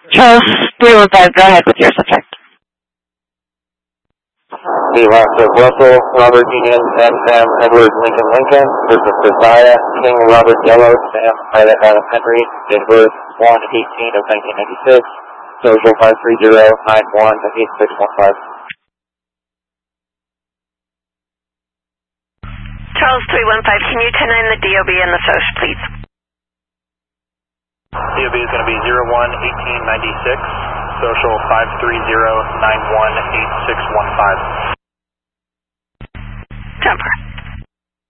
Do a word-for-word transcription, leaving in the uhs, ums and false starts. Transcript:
Charles three one five, go ahead with your subject. The lots of Russell, Robert Union, and Sam Edward Lincoln Lincoln. This is Josiah King Robert Yellow, Sam Pilot Adam Henry, date of birth one eighteen of nineteen ninety-six, social five three zero nine one eight six one five. Charles three one five, can you ten nine the D O B and the S O C, please? D O B is going to be zero one eighteen ninety-six, social five three zero nine one eight six one five.